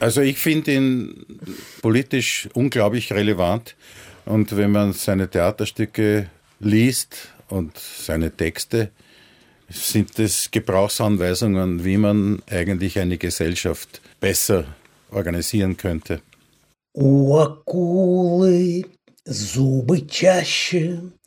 Also ich finde ihn politisch unglaublich relevant und wenn man seine Theaterstücke liest und seine Texte, sind es Gebrauchsanweisungen, wie man eigentlich eine Gesellschaft besser organisieren könnte. У акулы зубы чаще,